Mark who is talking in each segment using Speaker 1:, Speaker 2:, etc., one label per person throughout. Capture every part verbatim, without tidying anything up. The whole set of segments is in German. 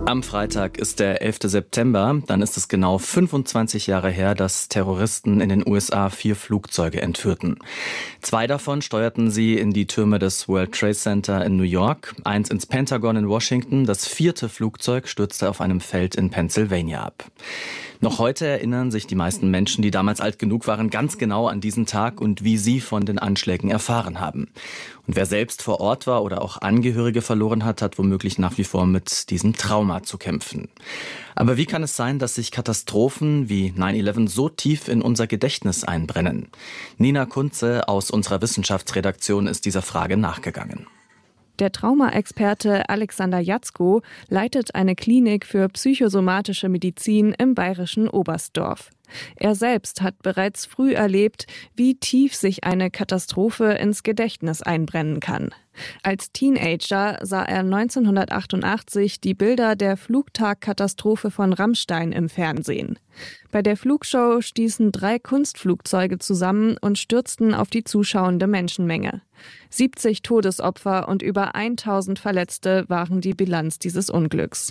Speaker 1: Am Freitag ist der elfte September, dann ist es genau fünfundzwanzig Jahre her, dass Terroristen in den U S A vier Flugzeuge entführten. Zwei davon steuerten sie in die Türme des World Trade Center in New York, eins ins Pentagon in Washington, das vierte Flugzeug stürzte auf einem Feld in Pennsylvania ab. Noch heute erinnern sich die meisten Menschen, die damals alt genug waren, ganz genau an diesen Tag und wie sie von den Anschlägen erfahren haben. Und wer selbst vor Ort war oder auch Angehörige verloren hat, hat womöglich nach wie vor mit diesem Trauma zu kämpfen. Aber wie kann es sein, dass sich Katastrophen wie neun elf so tief in unser Gedächtnis einbrennen? Nina Kunze aus unserer Wissenschaftsredaktion ist dieser Frage nachgegangen.
Speaker 2: Der Traumaexperte Alexander Jatzko leitet eine Klinik für psychosomatische Medizin im bayerischen Oberstdorf. Er selbst hat bereits früh erlebt, wie tief sich eine Katastrophe ins Gedächtnis einbrennen kann. Als Teenager sah er neunzehnhundertachtundachtzig die Bilder der Flugtagkatastrophe von Rammstein im Fernsehen. Bei der Flugshow stießen drei Kunstflugzeuge zusammen und stürzten auf die zuschauende Menschenmenge. siebzig Todesopfer und über tausend Verletzte waren die Bilanz dieses Unglücks.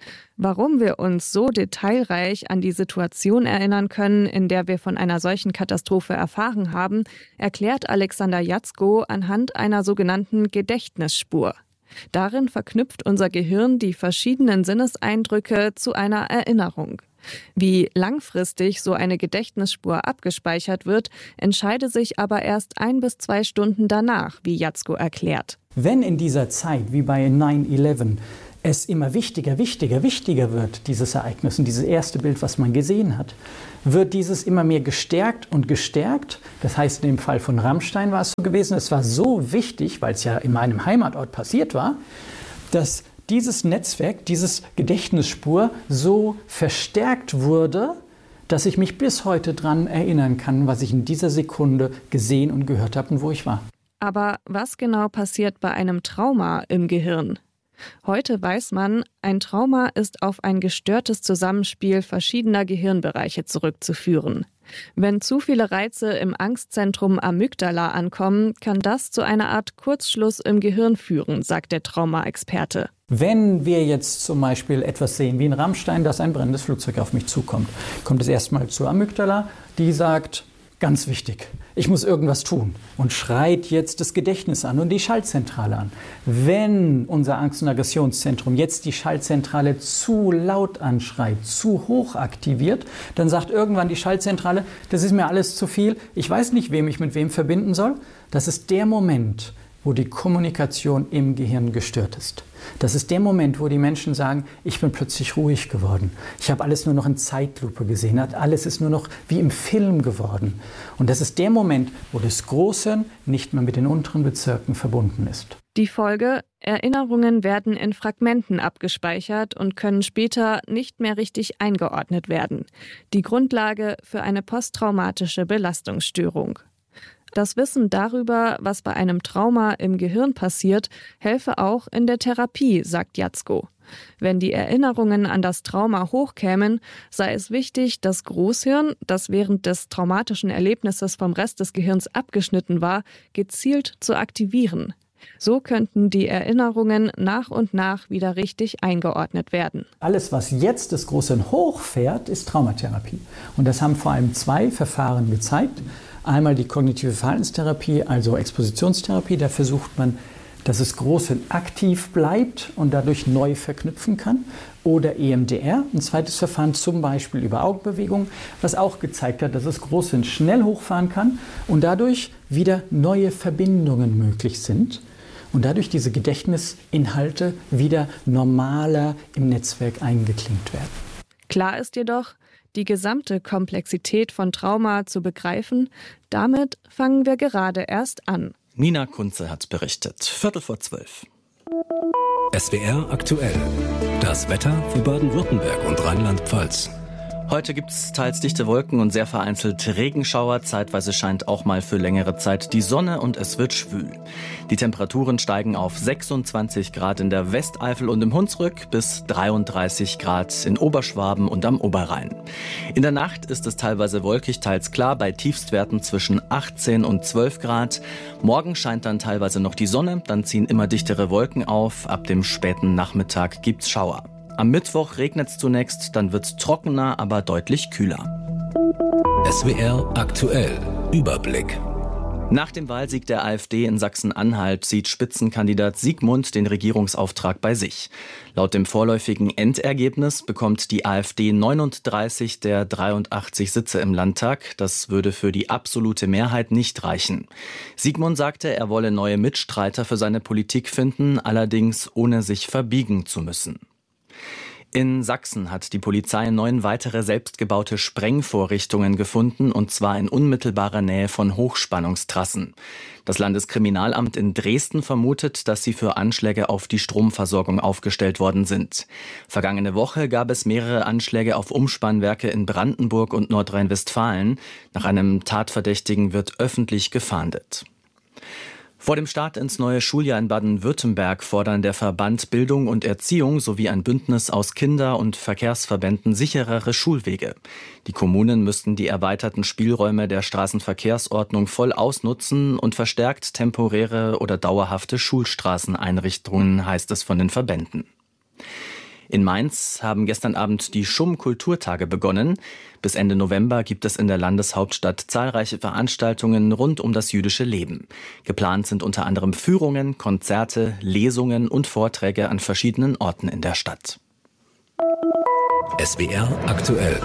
Speaker 2: Warum wir uns so detailreich an die Situation erinnern können, in der wir von einer solchen Katastrophe erfahren haben, erklärt Alexander Jatzko anhand einer sogenannten Gedächtnisspur. Darin verknüpft unser Gehirn die verschiedenen Sinneseindrücke zu einer Erinnerung. Wie langfristig so eine Gedächtnisspur abgespeichert wird, entscheide sich aber erst ein bis zwei Stunden danach, wie Jatzko erklärt.
Speaker 3: Wenn in dieser Zeit, wie bei neun elf, es immer wichtiger, wichtiger, wichtiger wird, dieses Ereignis und dieses erste Bild, was man gesehen hat, wird dieses immer mehr gestärkt und gestärkt. Das heißt, in dem Fall von Rammstein war es so gewesen, es war so wichtig, weil es ja in meinem Heimatort passiert war, dass dieses Netzwerk, dieses Gedächtnisspur so verstärkt wurde, dass ich mich bis heute daran erinnern kann, was ich in dieser Sekunde gesehen und gehört habe und wo ich war.
Speaker 2: Aber was genau passiert bei einem Trauma im Gehirn? Heute weiß man, ein Trauma ist auf ein gestörtes Zusammenspiel verschiedener Gehirnbereiche zurückzuführen. Wenn zu viele Reize im Angstzentrum Amygdala ankommen, kann das zu einer Art Kurzschluss im Gehirn führen, sagt der Traumaexperte.
Speaker 3: Wenn wir jetzt zum Beispiel etwas sehen wie in Rammstein, dass ein brennendes Flugzeug auf mich zukommt, kommt es erstmal zur Amygdala, die sagt, ganz wichtig, ich muss irgendwas tun und schreit jetzt das Gedächtnis an und die Schaltzentrale an. Wenn unser Angst- und Aggressionszentrum jetzt die Schaltzentrale zu laut anschreit, zu hoch aktiviert, dann sagt irgendwann die Schaltzentrale, das ist mir alles zu viel, ich weiß nicht, wem ich mit wem verbinden soll. Das ist der Moment, wo die Kommunikation im Gehirn gestört ist. Das ist der Moment, wo die Menschen sagen, ich bin plötzlich ruhig geworden. Ich habe alles nur noch in Zeitlupe gesehen. Alles ist nur noch wie im Film geworden. Und das ist der Moment, wo das Großhirn nicht mehr mit den unteren Bezirken verbunden ist.
Speaker 2: Die Folge: Erinnerungen werden in Fragmenten abgespeichert und können später nicht mehr richtig eingeordnet werden. Die Grundlage für eine posttraumatische Belastungsstörung. Das Wissen darüber, was bei einem Trauma im Gehirn passiert, helfe auch in der Therapie, sagt Jatzko. Wenn die Erinnerungen an das Trauma hochkämen, sei es wichtig, das Großhirn, das während des traumatischen Erlebnisses vom Rest des Gehirns abgeschnitten war, gezielt zu aktivieren. So könnten die Erinnerungen nach und nach wieder richtig eingeordnet werden.
Speaker 3: Alles, was jetzt das Großhirn hochfährt, ist Traumatherapie. Und das haben vor allem zwei Verfahren gezeigt. Einmal die kognitive Verhaltenstherapie, also Expositionstherapie. Da versucht man, dass das Großhirn aktiv bleibt und dadurch neu verknüpfen kann. Oder E M D R, ein zweites Verfahren, zum Beispiel über Augenbewegung, was auch gezeigt hat, dass das Großhirn schnell hochfahren kann und dadurch wieder neue Verbindungen möglich sind. Und dadurch diese Gedächtnisinhalte wieder normaler im Netzwerk eingeklinkt werden.
Speaker 2: Klar ist jedoch, die gesamte Komplexität von Trauma zu begreifen, damit fangen wir gerade erst an.
Speaker 1: Nina Kunze hat berichtet. Viertel vor zwölf.
Speaker 4: S W R aktuell. Das Wetter für Baden-Württemberg und Rheinland-Pfalz.
Speaker 1: Heute gibt es teils dichte Wolken und sehr vereinzelt Regenschauer. Zeitweise scheint auch mal für längere Zeit die Sonne und es wird schwül. Die Temperaturen steigen auf sechsundzwanzig Grad in der Westeifel und im Hunsrück bis dreiunddreißig Grad in Oberschwaben und am Oberrhein. In der Nacht ist es teilweise wolkig, teils klar, bei Tiefstwerten zwischen achtzehn und zwölf Grad. Morgen scheint dann teilweise noch die Sonne, dann ziehen immer dichtere Wolken auf. Ab dem späten Nachmittag gibt's Schauer. Am Mittwoch regnet es zunächst, dann wird es trockener, aber deutlich kühler.
Speaker 4: S W R aktuell. Überblick.
Speaker 1: Nach dem Wahlsieg der AfD in Sachsen-Anhalt sieht Spitzenkandidat Siegmund den Regierungsauftrag bei sich. Laut dem vorläufigen Endergebnis bekommt die AfD neununddreißig der dreiundachtzig Sitze im Landtag. Das würde für die absolute Mehrheit nicht reichen. Siegmund sagte, er wolle neue Mitstreiter für seine Politik finden, allerdings ohne sich verbiegen zu müssen. In Sachsen hat die Polizei neun weitere selbstgebaute Sprengvorrichtungen gefunden, und zwar in unmittelbarer Nähe von Hochspannungstrassen. Das Landeskriminalamt in Dresden vermutet, dass sie für Anschläge auf die Stromversorgung aufgestellt worden sind. Vergangene Woche gab es mehrere Anschläge auf Umspannwerke in Brandenburg und Nordrhein-Westfalen. Nach einem Tatverdächtigen wird öffentlich gefahndet. Vor dem Start ins neue Schuljahr in Baden-Württemberg fordern der Verband Bildung und Erziehung sowie ein Bündnis aus Kinder- und Verkehrsverbänden sicherere Schulwege. Die Kommunen müssten die erweiterten Spielräume der Straßenverkehrsordnung voll ausnutzen und verstärkt temporäre oder dauerhafte Schulstraßeneinrichtungen, heißt es von den Verbänden. In Mainz haben gestern Abend die Schumm-Kulturtage begonnen. Bis Ende November gibt es in der Landeshauptstadt zahlreiche Veranstaltungen rund um das jüdische Leben. Geplant sind unter anderem Führungen, Konzerte, Lesungen und Vorträge an verschiedenen Orten in der Stadt.
Speaker 4: S W R aktuell.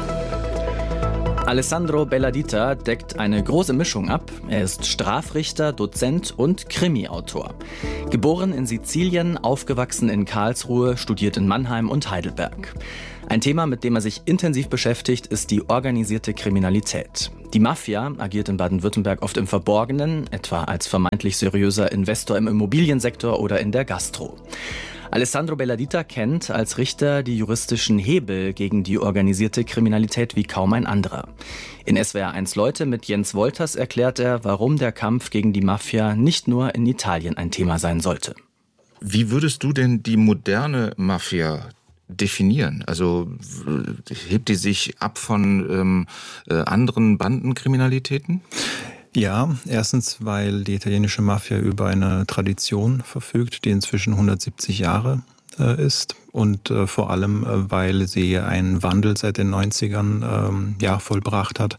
Speaker 1: Alessandro Belladita deckt eine große Mischung ab. Er ist Strafrichter, Dozent und Krimi-Autor. Geboren in Sizilien, aufgewachsen in Karlsruhe, studiert in Mannheim und Heidelberg. Ein Thema, mit dem er sich intensiv beschäftigt, ist die organisierte Kriminalität. Die Mafia agiert in Baden-Württemberg oft im Verborgenen, etwa als vermeintlich seriöser Investor im Immobiliensektor oder in der Gastro. Alessandro Belladita kennt als Richter die juristischen Hebel gegen die organisierte Kriminalität wie kaum ein anderer. In S W R eins Leute mit Jens Wolters erklärt er, warum der Kampf gegen die Mafia nicht nur in Italien ein Thema sein sollte.
Speaker 5: Wie würdest du denn die moderne Mafia definieren? Also hebt die sich ab von ähm, äh, anderen Bandenkriminalitäten?
Speaker 6: Ja, erstens, weil die italienische Mafia über eine Tradition verfügt, die inzwischen hundertsiebzig Jahre äh, ist. Und äh, vor allem, äh, weil sie einen Wandel seit den neunzigern ähm, ja, vollbracht hat.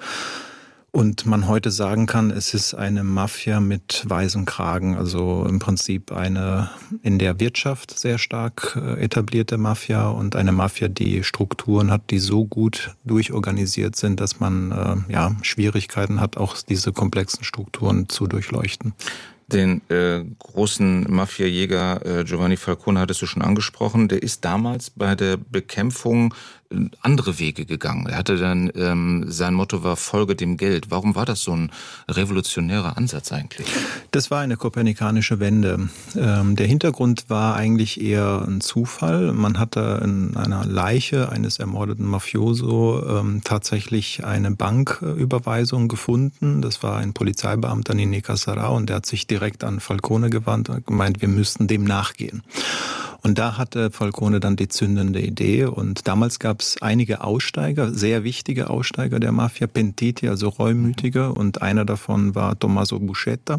Speaker 6: Und man heute sagen kann, es ist eine Mafia mit weißem Kragen, also im Prinzip eine in der Wirtschaft sehr stark etablierte Mafia und eine Mafia, die Strukturen hat, die so gut durchorganisiert sind, dass man äh, ja Schwierigkeiten hat, auch diese komplexen Strukturen zu durchleuchten.
Speaker 5: Den äh, großen Mafia-Jäger äh, Giovanni Falcone hattest du schon angesprochen. Der ist damals bei der Bekämpfung äh, andere Wege gegangen. Er hatte dann, ähm, sein Motto war Folge dem Geld. Warum war das so ein revolutionärer Ansatz eigentlich?
Speaker 6: Das war eine kopernikanische Wende. Ähm, der Hintergrund war eigentlich eher ein Zufall. Man hatte in einer Leiche eines ermordeten Mafioso ähm, tatsächlich eine Banküberweisung gefunden. Das war ein Polizeibeamter, Ninni Cassarà, und der hat sich direkt an Falcone gewandt und gemeint, wir müssten dem nachgehen. Und da hatte Falcone dann die zündende Idee. Und damals gab es einige Aussteiger, sehr wichtige Aussteiger der Mafia, Pentiti, also Reumütige. Und einer davon war Tommaso Buscetta.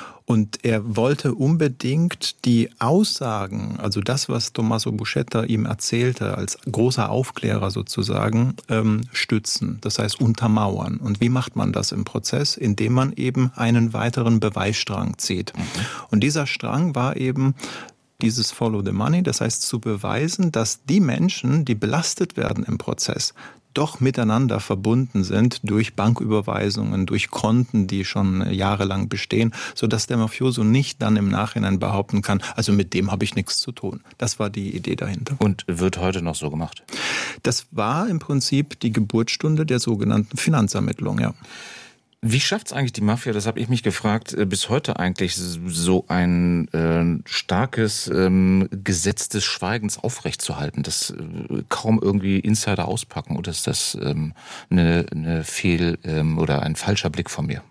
Speaker 6: Und er wollte unbedingt die Aussagen, also das, was Tommaso Buscetta ihm erzählte, als großer Aufklärer sozusagen, ähm, stützen. Das heißt untermauern. Und wie macht man das im Prozess? Indem man eben einen weiteren Beweisstrang zieht. Mhm. Und dieser Strang war eben dieses Follow the Money, das heißt zu beweisen, dass die Menschen, die belastet werden im Prozess, doch miteinander verbunden sind durch Banküberweisungen, durch Konten, die schon jahrelang bestehen, sodass der Mafioso nicht dann im Nachhinein behaupten kann, also mit dem habe ich nichts zu tun. Das war die Idee dahinter.
Speaker 5: Und wird heute noch so gemacht?
Speaker 6: Das war im Prinzip die Geburtsstunde der sogenannten Finanzermittlung, ja.
Speaker 5: Wie schafft es eigentlich die Mafia, das habe ich mich gefragt, bis heute eigentlich so ein äh, starkes ähm, Gesetz des Schweigens aufrechtzuerhalten, das äh, kaum irgendwie Insider auspacken, oder ist das ähm, eine, eine Fehl- ähm, oder ein falscher Blick von mir?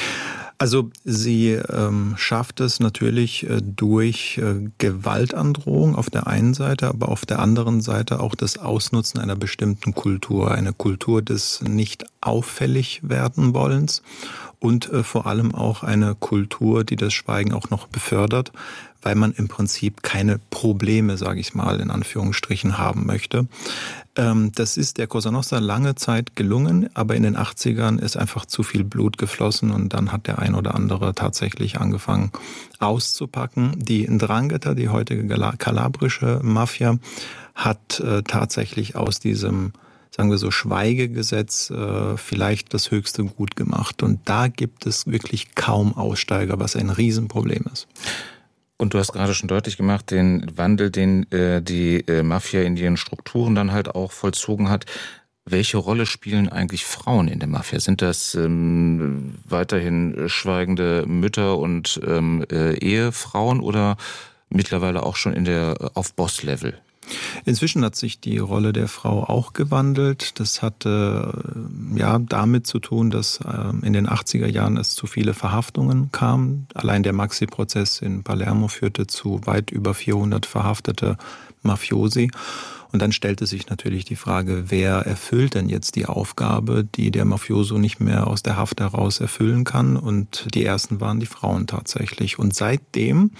Speaker 6: Also sie ähm, schafft es natürlich äh, durch äh, Gewaltandrohung auf der einen Seite, aber auf der anderen Seite auch das Ausnutzen einer bestimmten Kultur, eine Kultur des nicht auffällig werden wollens und äh, vor allem auch eine Kultur, die das Schweigen auch noch befördert, weil man im Prinzip keine Probleme, sage ich mal, in Anführungsstrichen haben möchte. Ähm, das ist der Cosa Nostra lange Zeit gelungen, aber in den achtzigern ist einfach zu viel Blut geflossen und dann hat der ein oder andere tatsächlich angefangen auszupacken. Die Ndrangheta, die heutige kalabrische Mafia, hat äh, tatsächlich aus diesem, sagen wir so, Schweigegesetz äh, vielleicht das höchste Gut gemacht. Und da gibt es wirklich kaum Aussteiger, was ein Riesenproblem ist.
Speaker 5: Und du hast gerade schon deutlich gemacht, den Wandel, den äh, die äh, Mafia in ihren Strukturen dann halt auch vollzogen hat. Welche Rolle spielen eigentlich Frauen in der Mafia? Sind das ähm, weiterhin schweigende Mütter und ähm, äh, Ehefrauen oder mittlerweile auch schon in der auf Boss-Level?
Speaker 6: Inzwischen hat sich die Rolle der Frau auch gewandelt. Das hatte ja damit zu tun, dass in den achtziger Jahren es zu viele Verhaftungen kam. Allein der Maxi-Prozess in Palermo führte zu weit über vierhundert verhaftete Mafiosi. Und dann stellte sich natürlich die Frage, wer erfüllt denn jetzt die Aufgabe, die der Mafioso nicht mehr aus der Haft heraus erfüllen kann? Und die ersten waren die Frauen tatsächlich. Und seitdem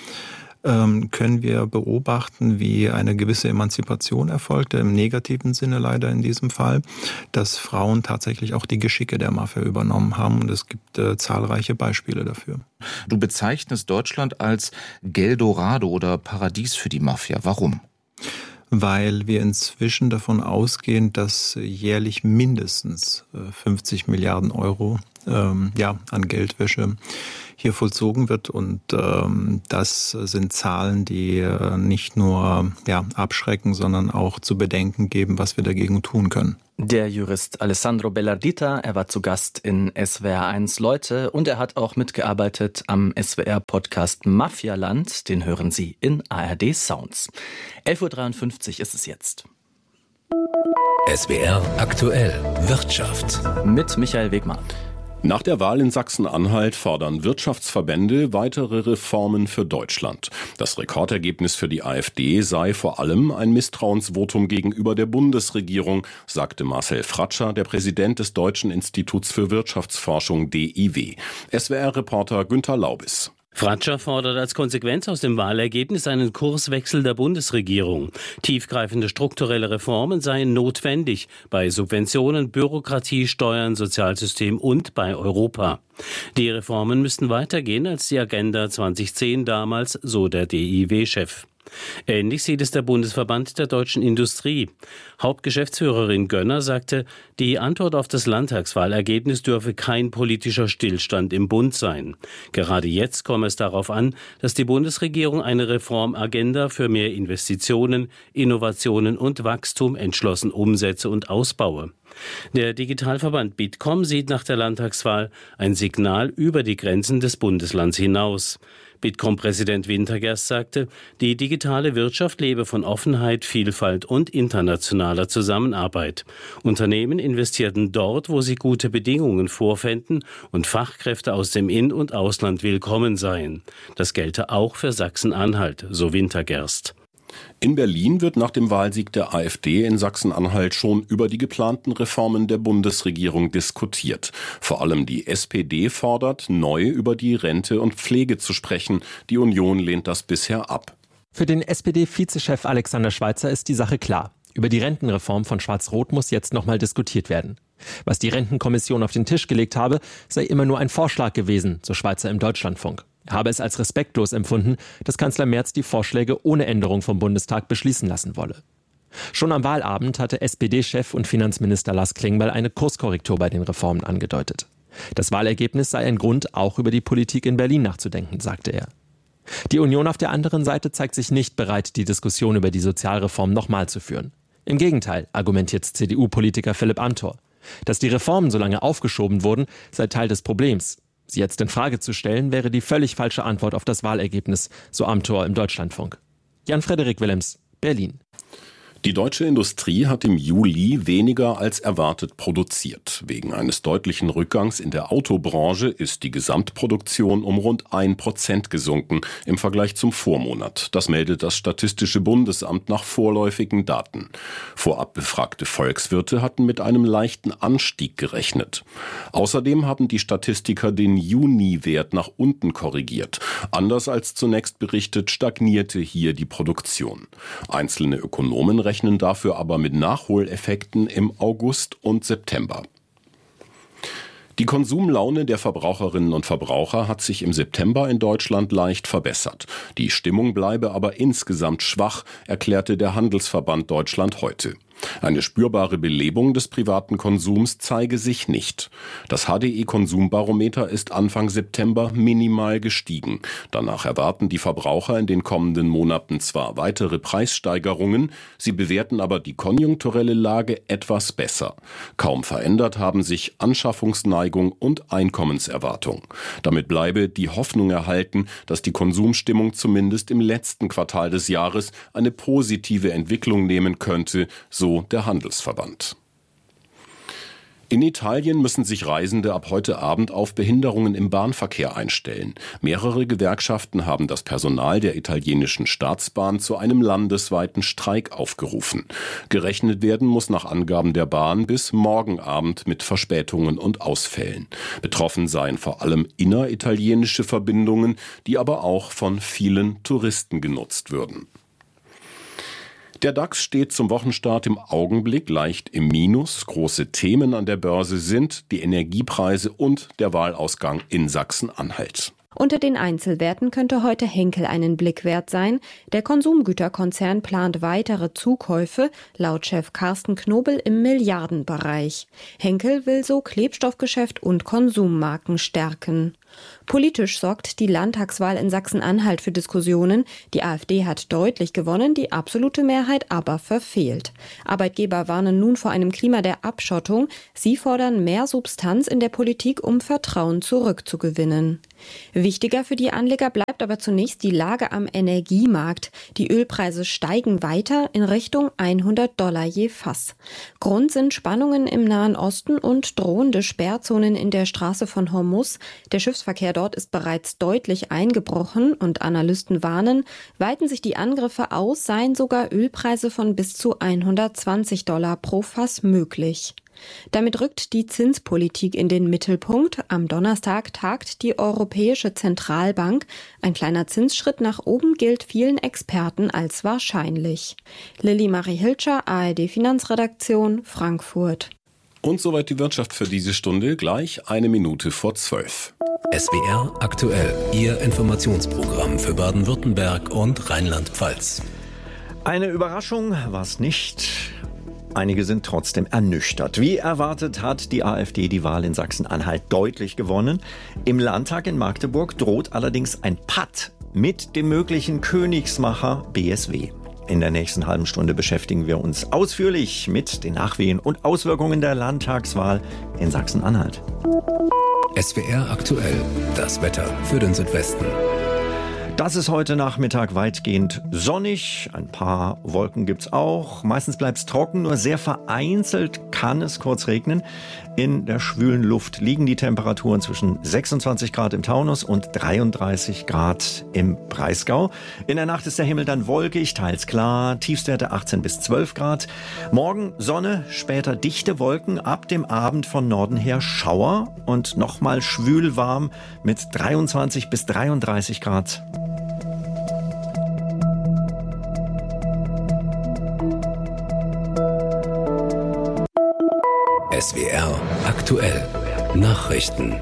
Speaker 6: können wir beobachten, wie eine gewisse Emanzipation erfolgte, im negativen Sinne leider in diesem Fall, dass Frauen tatsächlich auch die Geschicke der Mafia übernommen haben und es gibt äh, zahlreiche Beispiele dafür.
Speaker 5: Du bezeichnest Deutschland als Geldorado oder Paradies für die Mafia. Warum?
Speaker 6: Weil wir inzwischen davon ausgehen, dass jährlich mindestens fünfzig Milliarden Euro ähm, ja, an Geldwäsche hier vollzogen wird. Und ähm, das sind Zahlen, die äh, nicht nur ja, abschrecken, sondern auch zu bedenken geben, was wir dagegen tun können.
Speaker 1: Der Jurist Alessandro Bellardita, er war zu Gast in S W R eins Leute und er hat auch mitgearbeitet am S W R-Podcast Mafialand. Den hören Sie in A R D Sounds. elf Uhr dreiundfünfzig ist es jetzt.
Speaker 4: S W R aktuell Wirtschaft
Speaker 1: Mit Michael Wegmann.
Speaker 7: Nach der Wahl in Sachsen-Anhalt fordern Wirtschaftsverbände weitere Reformen für Deutschland. Das Rekordergebnis für die AfD sei vor allem ein Misstrauensvotum gegenüber der Bundesregierung, sagte Marcel Fratscher, der Präsident des Deutschen Instituts für Wirtschaftsforschung D I W. S W R-Reporter Günther Laubis.
Speaker 8: Fratscher fordert als Konsequenz aus dem Wahlergebnis einen Kurswechsel der Bundesregierung. Tiefgreifende strukturelle Reformen seien notwendig bei Subventionen, Bürokratie, Steuern, Sozialsystem und bei Europa. Die Reformen müssten weitergehen als die Agenda zweitausendzehn damals, so der D I W-Chef. Ähnlich sieht es der Bundesverband der deutschen Industrie. Hauptgeschäftsführerin Gönner sagte, die Antwort auf das Landtagswahlergebnis dürfe kein politischer Stillstand im Bund sein. Gerade jetzt komme es darauf an, dass die Bundesregierung eine Reformagenda für mehr Investitionen, Innovationen und Wachstum entschlossen umsetze und ausbaue. Der Digitalverband Bitkom sieht nach der Landtagswahl ein Signal über die Grenzen des Bundeslands hinaus. Bitkom-Präsident Wintergerst sagte, die digitale Wirtschaft lebe von Offenheit, Vielfalt und internationaler Zusammenarbeit. Unternehmen investierten dort, wo sie gute Bedingungen vorfänden und Fachkräfte aus dem In- und Ausland willkommen seien. Das gelte auch für Sachsen-Anhalt, so Wintergerst.
Speaker 7: In Berlin wird nach dem Wahlsieg der AfD in Sachsen-Anhalt schon über die geplanten Reformen der Bundesregierung diskutiert. Vor allem die S P D fordert, neu über die Rente und Pflege zu sprechen. Die Union lehnt das bisher ab.
Speaker 9: Für den S P D-Vizechef Alexander Schweitzer ist die Sache klar. Über die Rentenreform von Schwarz-Rot muss jetzt nochmal diskutiert werden. Was die Rentenkommission auf den Tisch gelegt habe, sei immer nur ein Vorschlag gewesen, so Schweitzer im Deutschlandfunk. Er habe es als respektlos empfunden, dass Kanzler Merz die Vorschläge ohne Änderung vom Bundestag beschließen lassen wolle. Schon am Wahlabend hatte S P D-Chef und Finanzminister Lars Klingbeil eine Kurskorrektur bei den Reformen angedeutet. Das Wahlergebnis sei ein Grund, auch über die Politik in Berlin nachzudenken, sagte er. Die Union auf der anderen Seite zeigt sich nicht bereit, die Diskussion über die Sozialreform nochmal zu führen. Im Gegenteil, argumentiert C D U-Politiker Philipp Amthor. Dass die Reformen so lange aufgeschoben wurden, sei Teil des Problems. Sie jetzt in Frage zu stellen, wäre die völlig falsche Antwort auf das Wahlergebnis, so Amthor im Deutschlandfunk. Jan-Frederik Willems, Berlin.
Speaker 7: Die deutsche Industrie hat im Juli weniger als erwartet produziert. Wegen eines deutlichen Rückgangs in der Autobranche ist die Gesamtproduktion um rund ein Prozent gesunken im Vergleich zum Vormonat. Das meldet das Statistische Bundesamt nach vorläufigen Daten. Vorab befragte Volkswirte hatten mit einem leichten Anstieg gerechnet. Außerdem haben die Statistiker den Juni-Wert nach unten korrigiert. Anders als zunächst berichtet, stagnierte hier die Produktion. Einzelne Ökonomen rechnen dafür aber mit Nachholeffekten im August und September. Die Konsumlaune der Verbraucherinnen und Verbraucher hat sich im September in Deutschland leicht verbessert. Die Stimmung bleibe aber insgesamt schwach, erklärte der Handelsverband Deutschland heute. Eine spürbare Belebung des privaten Konsums zeige sich nicht. Das H D I-Konsumbarometer ist Anfang September minimal gestiegen. Danach erwarten die Verbraucher in den kommenden Monaten zwar weitere Preissteigerungen, sie bewerten aber die konjunkturelle Lage etwas besser. Kaum verändert haben sich Anschaffungsneigung und Einkommenserwartung. Damit bleibe die Hoffnung erhalten, dass die Konsumstimmung zumindest im letzten Quartal des Jahres eine positive Entwicklung nehmen könnte, so der Handelsverband. In Italien müssen sich Reisende ab heute Abend auf Behinderungen im Bahnverkehr einstellen. Mehrere Gewerkschaften haben das Personal der italienischen Staatsbahn zu einem landesweiten Streik aufgerufen. Gerechnet werden muss nach Angaben der Bahn bis morgen Abend mit Verspätungen und Ausfällen. Betroffen seien vor allem inneritalienische Verbindungen, die aber auch von vielen Touristen genutzt würden. Der DAX steht zum Wochenstart im Augenblick leicht im Minus. Große Themen an der Börse sind die Energiepreise und der Wahlausgang in Sachsen-Anhalt.
Speaker 10: Unter den Einzelwerten könnte heute Henkel einen Blick wert sein. Der Konsumgüterkonzern plant weitere Zukäufe, laut Chef Carsten Knobel im Milliardenbereich. Henkel will so Klebstoffgeschäft und Konsummarken stärken. Politisch sorgt die Landtagswahl in Sachsen-Anhalt für Diskussionen. Die AfD hat deutlich gewonnen, die absolute Mehrheit aber verfehlt. Arbeitgeber warnen nun vor einem Klima der Abschottung. Sie fordern mehr Substanz in der Politik, um Vertrauen zurückzugewinnen. Wichtiger für die Anleger bleibt aber zunächst die Lage am Energiemarkt. Die Ölpreise steigen weiter in Richtung hundert Dollar je Fass. Grund sind Spannungen im Nahen Osten und drohende Sperrzonen in der Straße von Hormuz. Der Schiffsverkehr dort ist bereits deutlich eingebrochen und Analysten warnen, weiten sich die Angriffe aus, seien sogar Ölpreise von bis zu hundertzwanzig Dollar pro Fass möglich. Damit rückt die Zinspolitik in den Mittelpunkt. Am Donnerstag tagt die Europäische Zentralbank. Ein kleiner Zinsschritt nach oben gilt vielen Experten als wahrscheinlich. Lilly Marie Hilscher, A R D Finanzredaktion, Frankfurt.
Speaker 7: Und soweit die Wirtschaft für diese Stunde, gleich eine Minute vor zwölf.
Speaker 4: S W R aktuell, Ihr Informationsprogramm für Baden-Württemberg und Rheinland-Pfalz.
Speaker 11: Eine Überraschung war es nicht. Einige sind trotzdem ernüchtert. Wie erwartet hat die AfD die Wahl in Sachsen-Anhalt deutlich gewonnen. Im Landtag in Magdeburg droht allerdings ein Patt mit dem möglichen Königsmacher B S W. In der nächsten halben Stunde beschäftigen wir uns ausführlich mit den Nachwehen und Auswirkungen der Landtagswahl in Sachsen-Anhalt.
Speaker 4: S W R aktuell, das Wetter für den Südwesten.
Speaker 11: Das ist heute Nachmittag weitgehend sonnig. Ein paar Wolken gibt's auch. Meistens bleibt's trocken, nur sehr vereinzelt kann es kurz regnen. In der schwülen Luft liegen die Temperaturen zwischen sechsundzwanzig Grad im Taunus und dreiunddreißig Grad im Breisgau. In der Nacht ist der Himmel dann wolkig, teils klar. Tiefstwerte achtzehn bis zwölf Grad. Morgen Sonne, später dichte Wolken. Ab dem Abend von Norden her Schauer und nochmal schwül warm mit dreiundzwanzig bis dreiunddreißig Grad.
Speaker 4: S W R aktuell Nachrichten.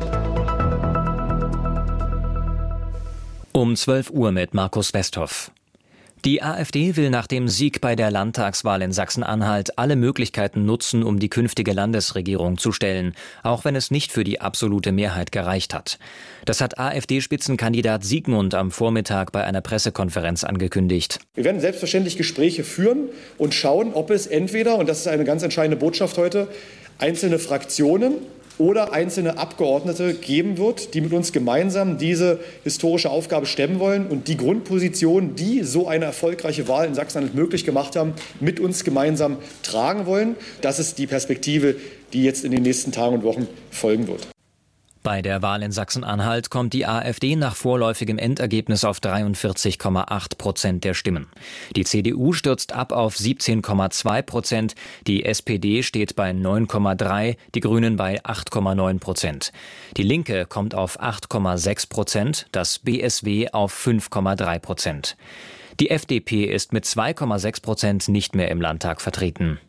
Speaker 12: Um zwölf Uhr mit Markus Westhoff. Die AfD will nach dem Sieg bei der Landtagswahl in Sachsen-Anhalt alle Möglichkeiten nutzen, um die künftige Landesregierung zu stellen, auch wenn es nicht für die absolute Mehrheit gereicht hat. Das hat AfD-Spitzenkandidat Siegmund am Vormittag bei einer Pressekonferenz angekündigt.
Speaker 13: Wir werden selbstverständlich Gespräche führen und schauen, ob es entweder, und das ist eine ganz entscheidende Botschaft heute, einzelne Fraktionen oder einzelne Abgeordnete geben wird, die mit uns gemeinsam diese historische Aufgabe stemmen wollen und die Grundposition, die so eine erfolgreiche Wahl in Sachsen-Anhalt möglich gemacht haben, mit uns gemeinsam tragen wollen. Das ist die Perspektive, die jetzt in den nächsten Tagen und Wochen folgen wird.
Speaker 12: Bei der Wahl in Sachsen-Anhalt kommt die AfD nach vorläufigem Endergebnis auf dreiundvierzig Komma acht Prozent der Stimmen. Die C D U stürzt ab auf siebzehn Komma zwei Prozent, die S P D steht bei neun Komma drei, die Grünen bei acht Komma neun Prozent. Die Linke kommt auf acht Komma sechs Prozent, das B S W auf fünf Komma drei Prozent. Die F D P ist mit zwei Komma sechs Prozent nicht mehr im Landtag vertreten.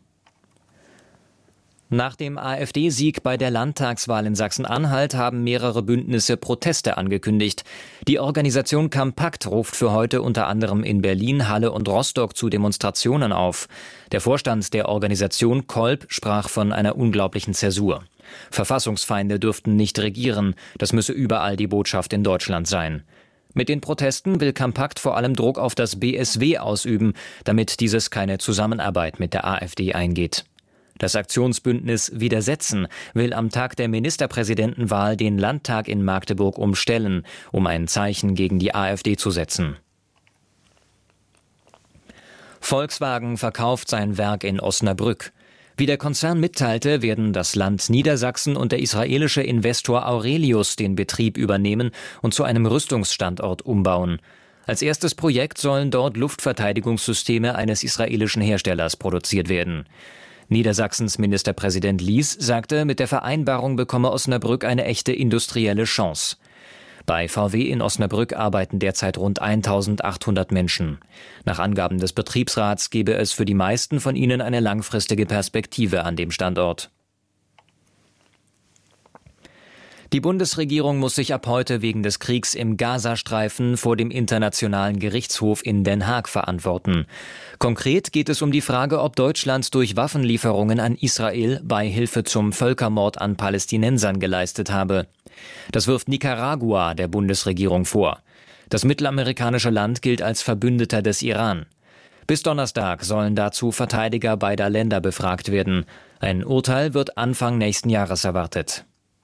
Speaker 12: Nach dem AfD-Sieg bei der Landtagswahl in Sachsen-Anhalt haben mehrere Bündnisse Proteste angekündigt. Die Organisation Campakt ruft für heute unter anderem in Berlin, Halle und Rostock zu Demonstrationen auf. Der Vorstand der Organisation Kolb sprach von einer unglaublichen Zäsur. Verfassungsfeinde dürften nicht regieren, das müsse überall die Botschaft in Deutschland sein. Mit den Protesten will Campakt vor allem Druck auf das B S W ausüben, damit dieses keine Zusammenarbeit mit der AfD eingeht. Das Aktionsbündnis Widersetzen will am Tag der Ministerpräsidentenwahl den Landtag in Magdeburg umstellen, um ein Zeichen gegen die AfD zu setzen. Volkswagen verkauft sein Werk in Osnabrück. Wie der Konzern mitteilte, werden das Land Niedersachsen und der israelische Investor Aurelius den Betrieb übernehmen und zu einem Rüstungsstandort umbauen. Als erstes Projekt sollen dort Luftverteidigungssysteme eines israelischen Herstellers produziert werden. Niedersachsens Ministerpräsident Lies sagte, mit der Vereinbarung bekomme Osnabrück eine echte industrielle Chance. Bei V W in Osnabrück arbeiten derzeit rund eintausendachthundert Menschen. Nach Angaben des Betriebsrats gebe es für die meisten von ihnen eine langfristige Perspektive an dem Standort. Die Bundesregierung muss sich ab heute wegen des Kriegs im Gazastreifen vor dem Internationalen Gerichtshof in Den Haag verantworten. Konkret geht es um die Frage, ob Deutschland durch Waffenlieferungen an Israel Beihilfe zum Völkermord an Palästinensern geleistet habe. Das wirft Nicaragua der Bundesregierung vor. Das mittelamerikanische Land gilt als Verbündeter des Iran. Bis Donnerstag sollen dazu Verteidiger beider Länder befragt werden. Ein Urteil wird Anfang nächsten Jahres erwartet.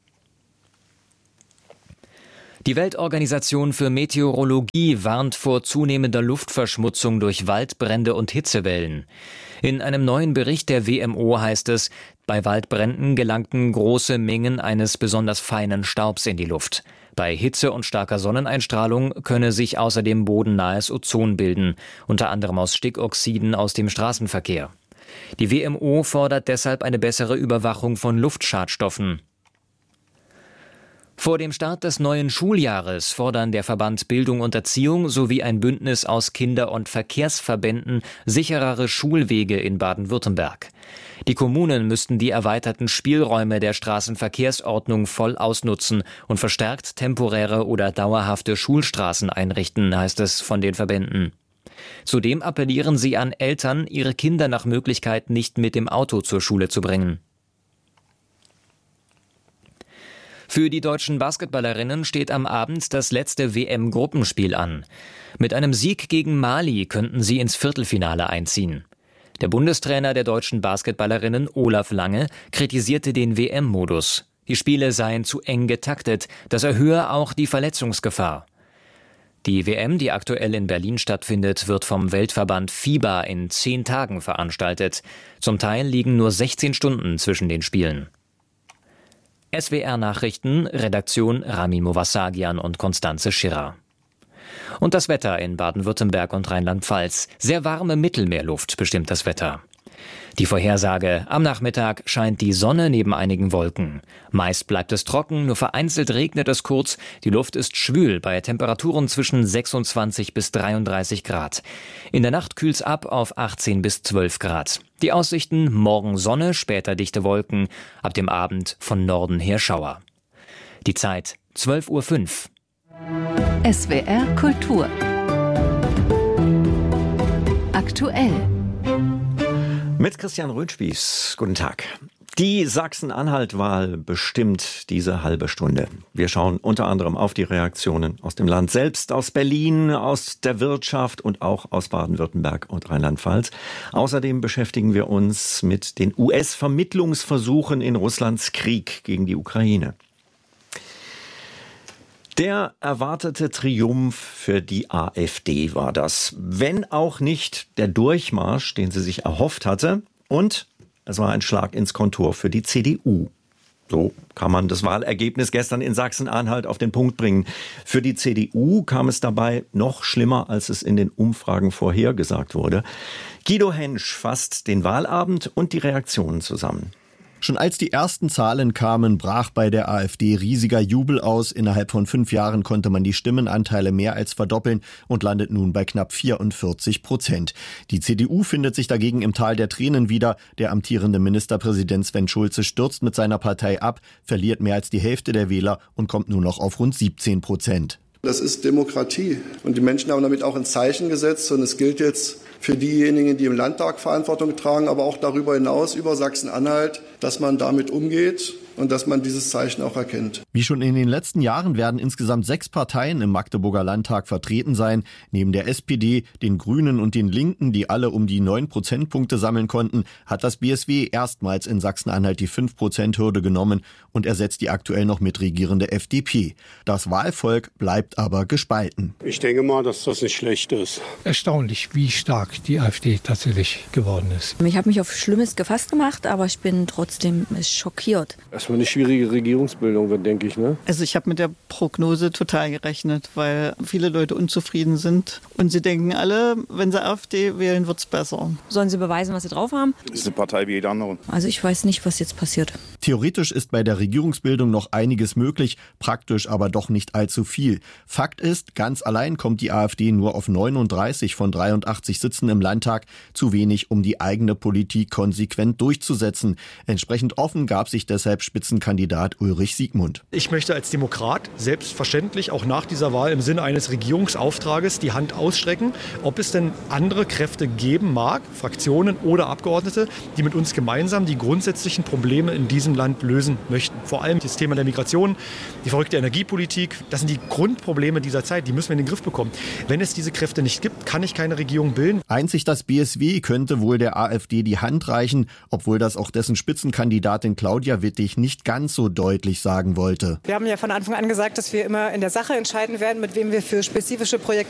Speaker 12: Die Weltorganisation für Meteorologie warnt vor zunehmender Luftverschmutzung durch Waldbrände und Hitzewellen. In einem neuen Bericht der W M O heißt es, bei Waldbränden gelangten große Mengen eines besonders feinen Staubs in die Luft. Bei Hitze und starker Sonneneinstrahlung könne sich außerdem bodennahes Ozon bilden, unter anderem aus Stickoxiden aus dem Straßenverkehr. Die W M O fordert deshalb eine bessere Überwachung von Luftschadstoffen. Vor dem Start des neuen Schuljahres fordern der Verband Bildung und Erziehung sowie ein Bündnis aus Kinder- und Verkehrsverbänden sicherere Schulwege in Baden-Württemberg. Die Kommunen müssten die erweiterten Spielräume der Straßenverkehrsordnung voll ausnutzen und verstärkt temporäre oder dauerhafte Schulstraßen einrichten, heißt es von den Verbänden. Zudem appellieren sie an Eltern, ihre Kinder nach Möglichkeit nicht mit dem Auto zur Schule zu bringen. Für die deutschen Basketballerinnen steht am Abend das letzte W M-Gruppenspiel an. Mit einem Sieg gegen Mali könnten sie ins Viertelfinale einziehen. Der Bundestrainer der deutschen Basketballerinnen, Olaf Lange, kritisierte den W M-Modus. Die Spiele seien zu eng getaktet, das erhöhe auch die Verletzungsgefahr. Die W M, die aktuell in Berlin stattfindet, wird vom Weltverband FIBA in zehn Tagen veranstaltet. Zum Teil liegen nur sechzehn Stunden zwischen den Spielen. S W R-Nachrichten, Redaktion Ramin Movasagian und Konstanze Schirrer. Und das Wetter in Baden-Württemberg und Rheinland-Pfalz. Sehr warme Mittelmeerluft bestimmt das Wetter. Die Vorhersage: Am Nachmittag scheint die Sonne neben einigen Wolken. Meist bleibt es trocken, nur vereinzelt regnet es kurz. Die Luft ist schwül bei Temperaturen zwischen sechsundzwanzig bis dreiunddreißig Grad. In der Nacht kühlt's ab auf achtzehn bis zwölf Grad. Die Aussichten: morgen Sonne, später dichte Wolken, ab dem Abend von Norden her Schauer. Die Zeit zwölf Uhr fünf.
Speaker 14: S W R Kultur. Aktuell.
Speaker 11: Mit Christian Röhnspieß. Guten Tag. Die Sachsen-Anhalt-Wahl bestimmt diese halbe Stunde. Wir schauen unter anderem auf die Reaktionen aus dem Land selbst, aus Berlin, aus der Wirtschaft und auch aus Baden-Württemberg und Rheinland-Pfalz. Außerdem beschäftigen wir uns mit den U S-Vermittlungsversuchen in Russlands Krieg gegen die Ukraine. Der erwartete Triumph für die AfD war das. Wenn auch nicht der Durchmarsch, den sie sich erhofft hatte. Und es war ein Schlag ins Kontor für die C D U. So kann man das Wahlergebnis gestern in Sachsen-Anhalt auf den Punkt bringen. Für die C D U kam es dabei noch schlimmer, als es in den Umfragen vorhergesagt wurde. Guido Hensch fasst den Wahlabend und die Reaktionen zusammen.
Speaker 15: Schon als die ersten Zahlen kamen, brach bei der AfD riesiger Jubel aus. Innerhalb von fünf Jahren konnte man die Stimmenanteile mehr als verdoppeln und landet nun bei knapp vierundvierzig Prozent. Die C D U findet sich dagegen im Tal der Tränen wieder. Der amtierende Ministerpräsident Sven Schulze stürzt mit seiner Partei ab, verliert mehr als die Hälfte der Wähler und kommt nur noch auf rund siebzehn Prozent.
Speaker 16: Das ist Demokratie. Und die Menschen haben damit auch ein Zeichen gesetzt. Und es gilt jetzt für diejenigen, die im Landtag Verantwortung tragen, aber auch darüber hinaus über Sachsen-Anhalt, dass man damit umgeht und dass man dieses Zeichen auch erkennt.
Speaker 15: Wie schon in den letzten Jahren werden insgesamt sechs Parteien im Magdeburger Landtag vertreten sein. Neben der S P D, den Grünen und den Linken, die alle um die neun Prozentpunkte sammeln konnten, hat das B S W erstmals in Sachsen-Anhalt die fünf Prozent Hürde genommen und ersetzt die aktuell noch mitregierende F D P. Das Wahlvolk bleibt aber gespalten.
Speaker 17: Ich denke mal, dass das nicht schlecht ist.
Speaker 18: Erstaunlich, wie stark die AfD tatsächlich geworden ist.
Speaker 19: Ich habe mich auf Schlimmes gefasst gemacht, aber ich bin trotzdem schockiert.
Speaker 17: Erstmal eine schwierige Regierungsbildung wird, denke ich. Ne?
Speaker 20: Also ich habe mit der Prognose total gerechnet, weil viele Leute unzufrieden sind. Und sie denken alle, wenn sie AfD wählen, wird es besser.
Speaker 19: Sollen sie beweisen, was sie drauf haben?
Speaker 17: Das ist eine Partei wie jede andere.
Speaker 19: Also ich weiß nicht, was jetzt passiert.
Speaker 15: Theoretisch ist bei der Regierungsbildung noch einiges möglich, praktisch aber doch nicht allzu viel. Fakt ist, ganz allein kommt die AfD nur auf neununddreißig von dreiundachtzig Sitzen im Landtag, zu wenig, um die eigene Politik konsequent durchzusetzen. Entsprechend offen gab sich deshalb Spitzenkandidat Ulrich Siegmund.
Speaker 13: Ich möchte als Demokrat selbstverständlich auch nach dieser Wahl im Sinne eines Regierungsauftrages die Hand ausstrecken, ob es denn andere Kräfte geben mag, Fraktionen oder Abgeordnete, die mit uns gemeinsam die grundsätzlichen Probleme in diesem Land lösen möchten. Vor allem das Thema der Migration, die verrückte Energiepolitik, das sind die Grundprobleme dieser Zeit, die müssen wir in den Griff bekommen. Wenn es diese Kräfte nicht gibt, kann ich keine Regierung bilden.
Speaker 15: Einzig das B S W könnte wohl der AfD die Hand reichen, obwohl das auch dessen Spitzenkandidatin Claudia Wittig nicht ganz so deutlich sagen wollte.
Speaker 21: Wir haben ja von Anfang an gesagt, dass wir immer in der Sache entscheiden werden, mit wem wir für spezifische Projekte